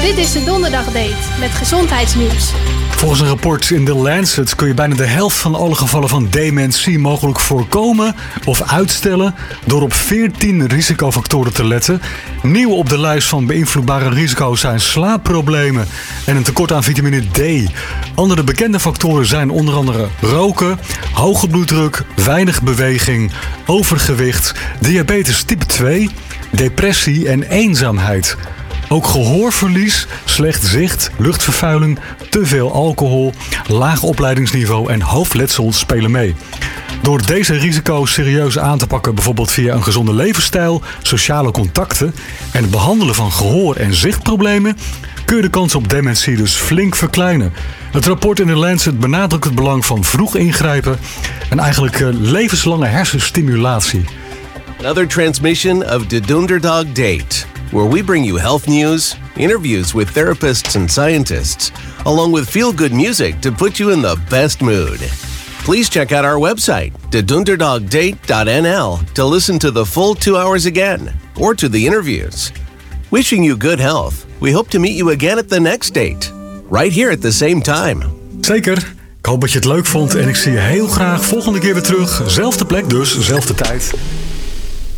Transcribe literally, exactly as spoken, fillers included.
Dit is de Donderdagdate met gezondheidsnieuws. Volgens een rapport in The Lancet kun je bijna de helft van alle gevallen van dementie mogelijk voorkomen of uitstellen door op veertien risicofactoren te letten. Nieuw op de lijst van beïnvloedbare risico's zijn slaapproblemen en een tekort aan vitamine D. Andere bekende factoren zijn onder andere roken, hoge bloeddruk, weinig beweging, overgewicht, diabetes type twee, depressie en eenzaamheid. Ook gehoorverlies, slecht zicht, luchtvervuiling, te veel alcohol, laag opleidingsniveau en hoofdletsel spelen mee. Door deze risico's serieus aan te pakken, bijvoorbeeld via een gezonde levensstijl, sociale contacten en het behandelen van gehoor- en zichtproblemen, kun je de kans op dementie dus flink verkleinen. Het rapport in The Lancet benadrukt het belang van vroeg ingrijpen en eigenlijk uh, levenslange hersenstimulatie. Another transmission of the Donderdog Date, where we bring you health news, interviews with therapists and scientists, along with feel-good music to put you in the best mood. Please check out our website, the donderdog date dot n l, to listen to the full two hours again, or to the interviews. Wishing you good health. We hope to meet you again at the next date, right here at the same time. Zeker. Ik hoop dat je het leuk vond en ik zie je heel graag volgende keer weer terug. Zelfde plek dus, zelfde tijd.